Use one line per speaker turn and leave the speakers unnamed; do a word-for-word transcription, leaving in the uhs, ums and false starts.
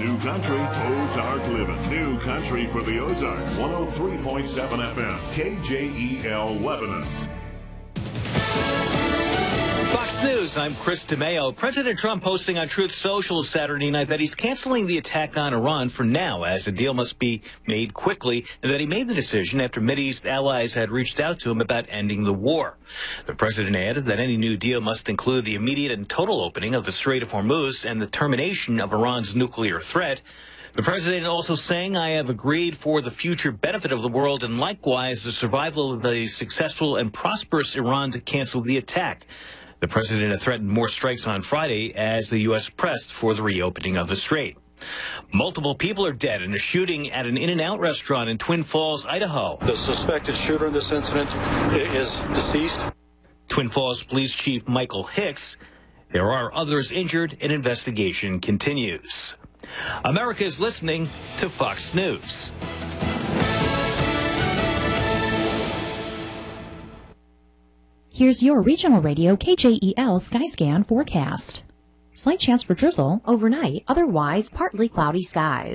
New country, Ozark living. New country for the Ozarks. one oh three point seven F M, K J E L Lebanon.
Fox News, I'm Chris DeMeo. President Trump posting on Truth Social Saturday night that he's canceling the attack on Iran for now, as the deal must be made quickly, and that he made the decision after Mideast allies had reached out to him about ending the war. The president added that any new deal must include the immediate and total opening of the Strait of Hormuz and the termination of Iran's nuclear threat. The president also saying, I have agreed for the future benefit of the world and likewise the survival of the successful and prosperous Iran to cancel the attack. The president had threatened more strikes on Friday as the U S pressed for the reopening of the strait. Multiple people are dead in a shooting at an In-N-Out restaurant in Twin Falls, Idaho.
The suspected shooter in this incident is deceased.
Twin Falls Police Chief Michael Hicks. There are others injured and investigation continues. America is listening to Fox News.
Here's your regional radio K J E L Skyscan forecast. Slight chance for drizzle overnight, otherwise partly cloudy skies.